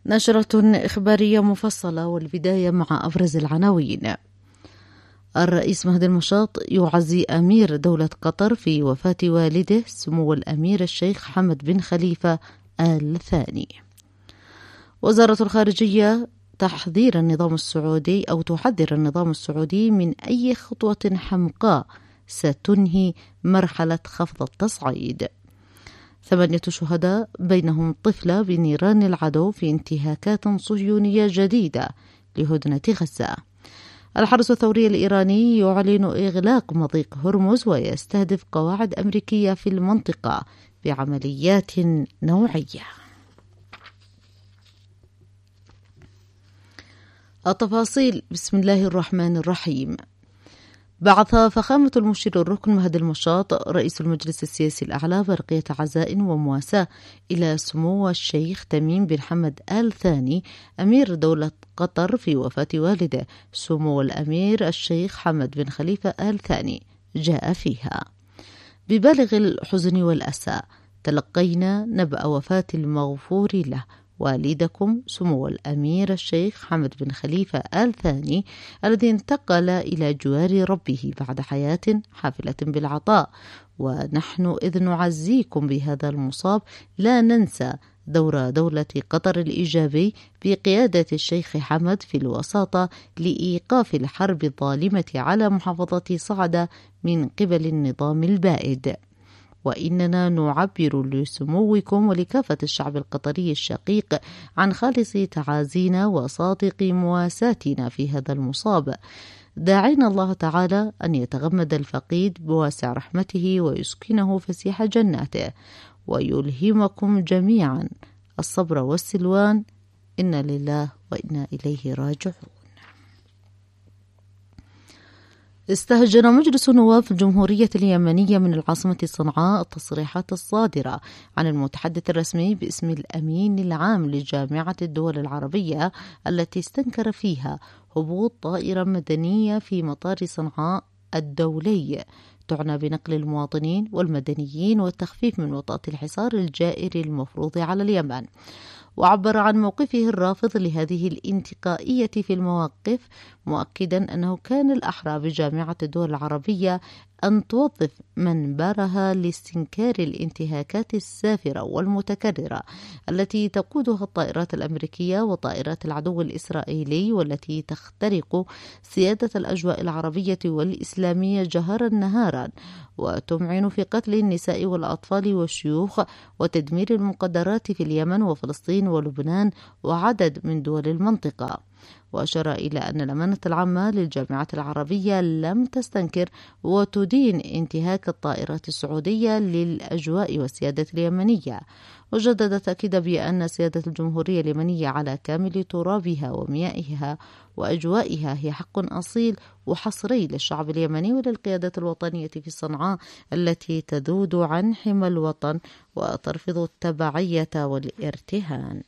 نشرة إخبارية مفصلة، والبداية مع أبرز العناوين. الرئيس مهدي المشاط يعزي أمير دولة قطر في وفاة والده سمو الأمير الشيخ حمد بن خليفة آل ثاني. وزارة الخارجية تحذر النظام السعودي من أي خطوة حمقاء ستنهي مرحلة خفض التصعيد. 8 شهداء بينهم طفلة بنيران العدو في انتهاكات صهيونية جديدة لهدنة غزة. الحرس الثوري الإيراني يعلن إغلاق مضيق هرمز ويستهدف قواعد أمريكية في المنطقة بعمليات نوعية. التفاصيل. بسم الله الرحمن الرحيم. بعث فخامة المشير الركن مهدي المشاط رئيس المجلس السياسي الأعلى برقية عزاء ومواساة إلى سمو الشيخ تميم بن حمد آل ثاني أمير دولة قطر في وفاة والده سمو الأمير الشيخ حمد بن خليفة آل ثاني. جاء فيها: ببالغ الحزن والأسى تلقينا نبأ وفاة المغفور له والدكم سمو الأمير الشيخ حمد بن خليفة آل ثاني، الذي انتقل إلى جوار ربه بعد حياة حافلة بالعطاء. ونحن إذ نعزيكم بهذا المصاب لا ننسى دور دولة قطر الإيجابي بقيادة الشيخ حمد في الوساطة لإيقاف الحرب الظالمة على محافظة صعدة من قبل النظام البائد. وإننا نعبر لسموكم ولكافة الشعب القطري الشقيق عن خالص تعازينا وصادق مواساتنا في هذا المصاب، داعين الله تعالى أن يتغمد الفقيد بواسع رحمته ويسكنه فسيح جناته، ويلهمكم جميعا الصبر والسلوان. إنا لله وإنا إليه راجعون. استهجن مجلس نواب الجمهورية اليمنية من العاصمة صنعاء التصريحات الصادرة عن المتحدث الرسمي باسم الأمين العام لجامعة الدول العربية، التي استنكر فيها هبوط طائرة مدنية في مطار صنعاء الدولي تعنى بنقل المواطنين والمدنيين والتخفيف من وطأة الحصار الجائر المفروض على اليمن. وعبر عن موقفه الرافض لهذه الانتقائية في المواقف، مؤكدا أنه كان الأحرى بجامعة الدول العربية أن توظف منبرها لاستنكار الانتهاكات السافرة والمتكررة التي تقودها الطائرات الأمريكية وطائرات العدو الإسرائيلي، والتي تخترق سيادة الأجواء العربية والإسلامية جهرا نهارا، وتمعن في قتل النساء والأطفال والشيوخ وتدمير المقدرات في اليمن وفلسطين ولبنان وعدد من دول المنطقة. وأشار إلى أن الأمانة العامة للجامعة العربية لم تستنكر وتدين انتهاك الطائرات السعودية للأجواء والسيادة اليمنية، وجدد تأكيد بأن سيادة الجمهورية اليمنية على كامل ترابها وميائها وأجوائها هي حق أصيل وحصري للشعب اليمني وللقيادة الوطنية في صنعاء، التي تذود عن حمى الوطن وترفض التبعية والارتهان.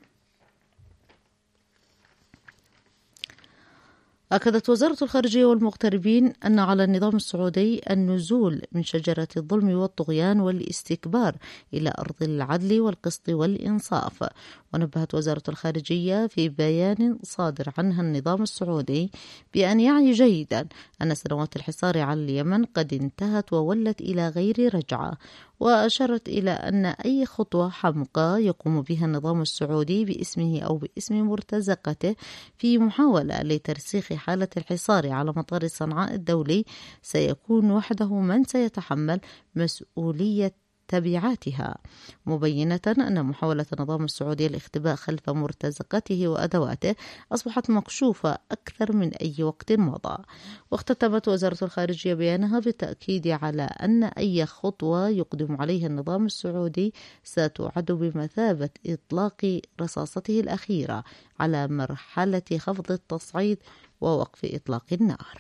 أكدت وزارة الخارجية والمغتربين أن على النظام السعودي النزول من شجرة الظلم والطغيان والاستكبار إلى أرض العدل والقسط والإنصاف. ونبهت وزارة الخارجية في بيان صادر عنها النظام السعودي بأن يعي جيدا أن سنوات الحصار على اليمن قد انتهت وولت إلى غير رجعة، وأشارت إلى أن أي خطوة حمقى يقوم بها النظام السعودي باسمه أو باسم مرتزقته في محاولة لترسيخ حالة الحصار على مطار صنعاء الدولي سيكون وحده من سيتحمل مسؤولية تبعاتها، مبينة أن محاولة النظام السعودي الاختباء خلف مرتزقته وأدواته أصبحت مكشوفة أكثر من أي وقت مضى. واختتمت وزارة الخارجية بيانها بالتأكيد على أن أي خطوة يقدم عليها النظام السعودي ستعد بمثابة إطلاق رصاصته الأخيرة على مرحلة خفض التصعيد ووقف إطلاق النار.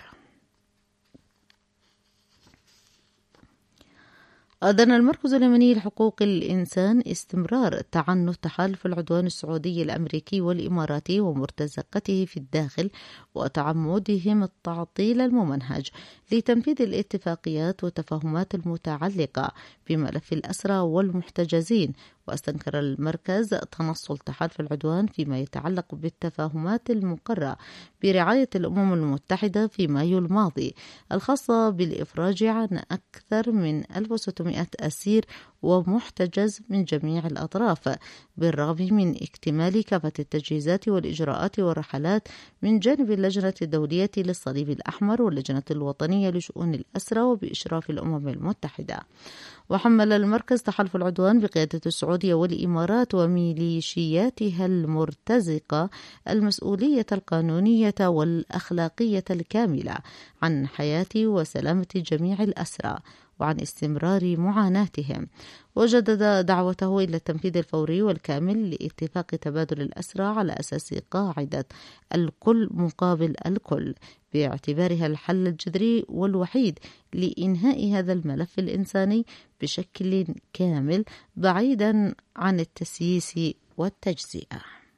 أدان المركز اليمني لحقوق الإنسان استمرار تعنت تحالف العدوان السعودي الأمريكي والإماراتي ومرتزقته في الداخل وتعمدهم التعطيل الممنهج لتنفيذ الاتفاقيات والتفاهمات المتعلقة بملف الأسرى والمحتجزين واستنكر المركز تنصل تحالف العدوان فيما يتعلق بالتفاهمات المقرة برعاية الأمم المتحدة في مايو الماضي الخاصة بالإفراج عن أكثر من 1600 أسير ومحتجز من جميع الأطراف بالرغم من اكتمال كافة التجهيزات والإجراءات والرحلات من جانب اللجنة الدولية للصليب الأحمر واللجنة الوطنية لشؤون الأسرى وبإشراف الأمم المتحدة. وحمل المركز تحالف العدوان بقيادة السعودية والإمارات وميليشياتها المرتزقة المسؤولية القانونية والأخلاقية الكاملة عن حياة وسلامة جميع الأسرى وعن استمرار معاناتهم، وجدد دعوته إلى التنفيذ الفوري والكامل لاتفاق تبادل الأسرى على أساس قاعدة الكل مقابل الكل باعتبارها الحل الجذري والوحيد لإنهاء هذا الملف الإنساني بشكل كامل بعيدا عن التسييس والتجزئة.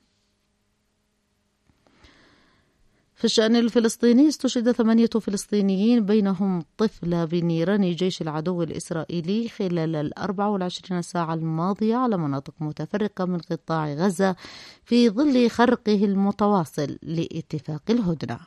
في الشأن الفلسطيني استشهد 8 فلسطينيين بينهم طفلة بنيران جيش العدو الإسرائيلي خلال 24 ساعة الماضية على مناطق متفرقة من قطاع غزة في ظل خرقه المتواصل لاتفاق الهدنة.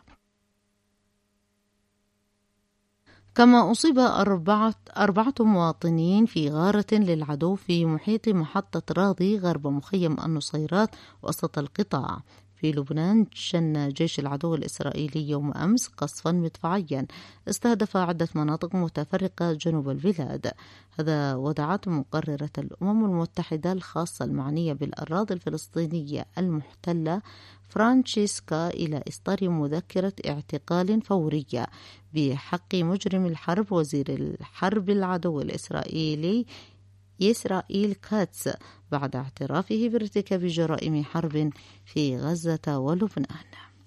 كما أصيب أربعة مواطنين في غارة للعدو في محيط محطة راضي غرب مخيم النصيرات وسط القطاع. في لبنان شن جيش العدو الإسرائيلي يوم أمس قصفا مدفعيا استهدف عدة مناطق متفرقة جنوب البلاد. هذا ودعت مقررة الأمم المتحدة الخاصة المعنية بالأراضي الفلسطينية المحتلة فرانشيسكا إلى إصدار مذكرة اعتقال فورية بحق مجرم الحرب وزير الحرب العدو الإسرائيلي إسرائيل كاتس بعد اعترافه بارتكاب جرائم حرب في غزة ولبنان.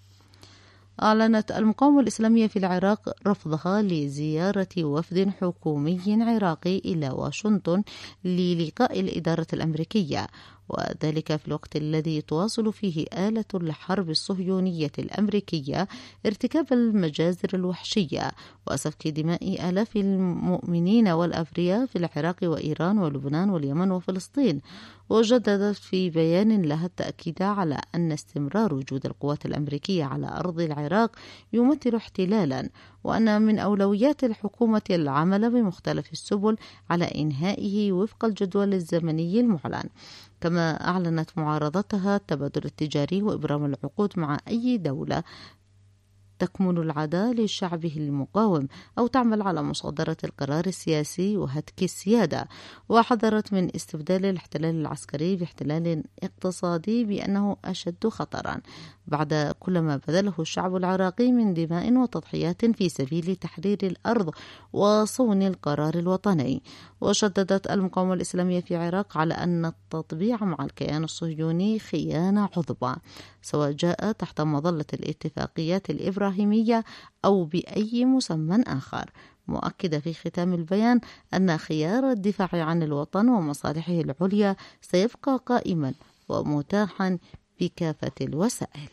أعلنت المقاومة الإسلامية في العراق رفضها لزيارة وفد حكومي عراقي إلى واشنطن للقاء الإدارة الأمريكية، وذلك في الوقت الذي تواصل فيه آلة الحرب الصهيونية الأمريكية ارتكاب المجازر الوحشية وسفك دماء آلاف المؤمنين والأبرياء في العراق وإيران ولبنان واليمن وفلسطين. وجددت في بيان لها التأكيد على أن استمرار وجود القوات الأمريكية على أرض العراق يمثل احتلالا، وأن من أولويات الحكومة العمل بمختلف السبل على إنهائه وفق الجدول الزمني المعلن. كما أعلنت معارضتها التبادل التجاري وإبرام العقود مع أي دولة تكمن العداء لشعبه المقاوم أو تعمل على مصادرة القرار السياسي وهتك السيادة، وحذرت من استبدال الاحتلال العسكري باحتلال اقتصادي بأنه أشد خطرا بعد كل ما بذله الشعب العراقي من دماء وتضحيات في سبيل تحرير الأرض وصون القرار الوطني. وشددت المقاومة الإسلامية في العراق على أن التطبيع مع الكيان الصهيوني خيانة عظمى، سواء جاء تحت مظلة الاتفاقيات الإبراهيمية أو بأي مسمى آخر، مؤكدة في ختام البيان أن خيار الدفاع عن الوطن ومصالحه العليا سيبقى قائما ومتاحا بكافة الوسائل.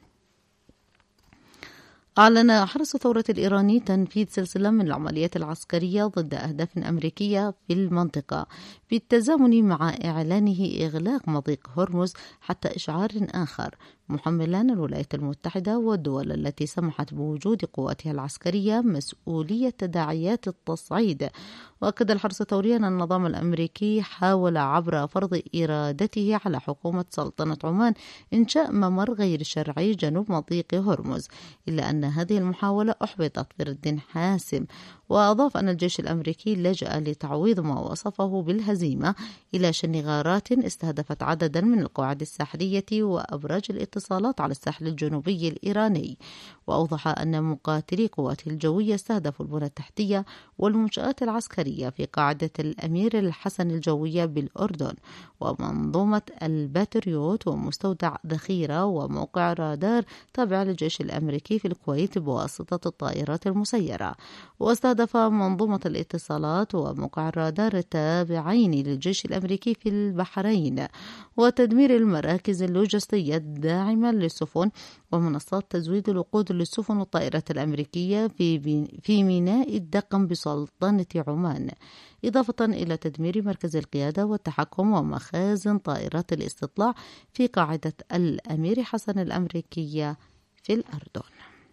أعلن حرس الثورة الإيراني تنفيذ سلسلة من العمليات العسكرية ضد أهداف أمريكية في المنطقة بالتزامن مع إعلانه إغلاق مضيق هرمز حتى إشعار آخر، محملا الولايات المتحدة والدول التي سمحت بوجود قواتها العسكرية مسؤولية تداعيات التصعيد. وأكد الحرس الثوري أن النظام الأمريكي حاول عبر فرض إرادته على حكومة سلطنة عمان إنشاء ممر غير شرعي جنوب مضيق هرمز، إلا أن هذه المحاولة أحبطت برد حاسم. وأضاف أن الجيش الأمريكي لجأ لتعويض ما وصفه بالهزيمة إلى شن غارات استهدفت عددا من القواعد الساحلية وأبراج الاتصالات على الساحل الجنوبي الإيراني. وأوضح أن مقاتلي قواته الجوية استهدفوا البنى التحتية والمنشآت العسكرية في قاعدة الأمير الحسن الجوية بالأردن ومنظومة الباتريوت ومستودع ذخيرة وموقع رادار تابع للجيش الأمريكي في الكويت بواسطة الطائرات المسيرة. واستهدف منظومة الاتصالات وموقع الرادار التابعين للجيش الأمريكي في البحرين وتدمير المراكز اللوجستية الداعمة للسفن ومنصات تزويد الوقود للسفن والطائرات الأمريكية في ميناء الدقم بسلطنة عمان، إضافة إلى تدمير مركز القيادة والتحكم ومخازن طائرات الاستطلاع في قاعدة الأمير حسن الأمريكية في الأردن.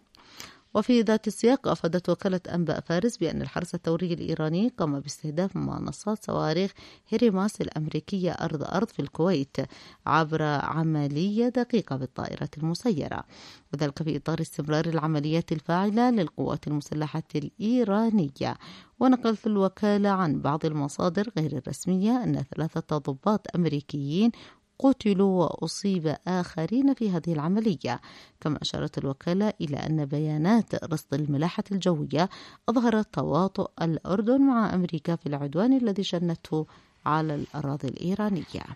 وفي ذات السياق أفادت وكالة أنباء فارس بأن الحرس الثوري الإيراني قام باستهداف منصات صواريخ هيريماس الأمريكية أرض في الكويت عبر عملية دقيقة بالطائرات المسيرة، وذلك في إطار استمرار العمليات الفاعلة للقوات المسلحة الإيرانية. ونقلت الوكالة عن بعض المصادر غير الرسمية أن 3 ضباط أمريكيين قتلوا وأصيب آخرين في هذه العملية. كما أشارت الوكالة إلى أن بيانات رصد الملاحة الجوية أظهرت تواطؤ الأردن مع أمريكا في العدوان الذي شنته على الأراضي الإيرانية.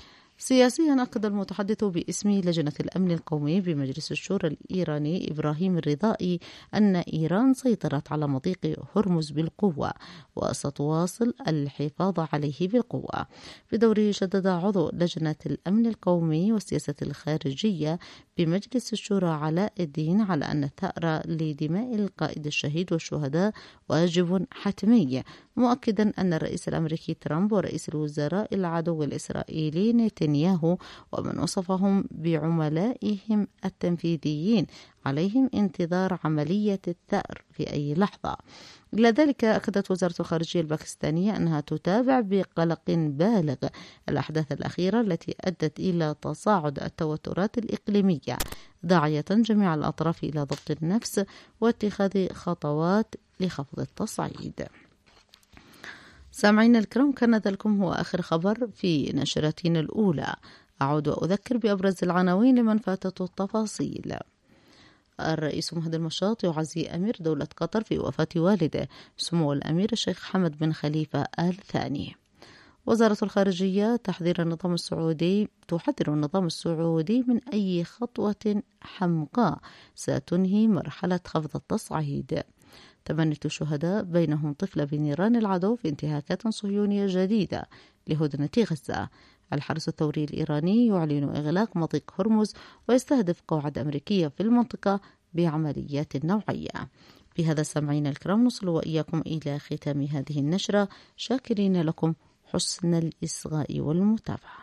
سياسيا أكد المتحدث باسم لجنة الأمن القومي بمجلس الشورى الإيراني إبراهيم الرضائي أن إيران سيطرت على مضيق هرمز بالقوة وستواصل الحفاظ عليه بالقوة. بدوره شدد عضو لجنة الأمن القومي والسياسة الخارجية بمجلس الشورى علاء الدين على أن الثأر لدماء القائد الشهيد والشهداء واجب حتمي، مؤكدا أن الرئيس الأمريكي ترامب ورئيس الوزراء العدو الإسرائيلي نتنياهو ومن وصفهم بعملائهم التنفيذيين عليهم انتظار عملية الثأر في أي لحظة. إلى ذلك أكدت وزارة الخارجية الباكستانية أنها تتابع بقلق بالغ الأحداث الأخيرة التي أدت إلى تصاعد التوترات الإقليمية، داعية جميع الأطراف إلى ضبط النفس واتخاذ خطوات لخفض التصعيد. سامعين الكرام، كان ذلكم هو آخر خبر في نشرتنا الأولى. أعود وأذكر بأبرز العناوين لمن فاتته التفاصيل. الرئيس مهدي المشاط يعزي أمير دولة قطر في وفاة والده سمو الأمير الشيخ حمد بن خليفة آل ثاني. وزارة الخارجية تحذر النظام السعودي من أي خطوة حمقاء ستنهي مرحلة خفض التصعيد. 8 شهداء بينهم طفلة بنيران العدو في انتهاكات صهيونية جديدة لهدنة غزة. الحرس الثوري الإيراني يعلن إغلاق مضيق هرمز ويستهدف قواعد أمريكية في المنطقة بعمليات نوعية. بهذا سامعين الكرام نصل وإياكم إلى ختام هذه النشرة، شاكرين لكم حسن الإصغاء والمتابعة.